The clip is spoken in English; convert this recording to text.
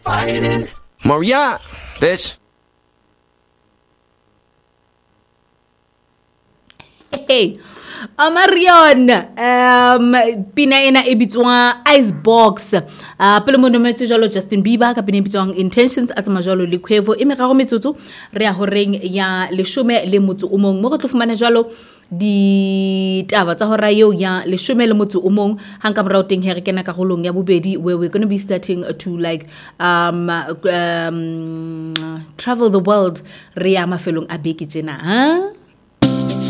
Maria, bitch. Hey, Amarion, pina ena e bitswa Icebox. Pele mo nometse jalo Justin Bieber ka pina e bitswang Intentions a tsama jalo le Quavo e meraro metsotso re a horeng ya 11 mo go tlo fumana jalo di taba tsa hora eo ya 11 hanga morao teng here kena ka golong ya bobedi where we're going to be starting to like travel the world re ya mafelong a beke tsena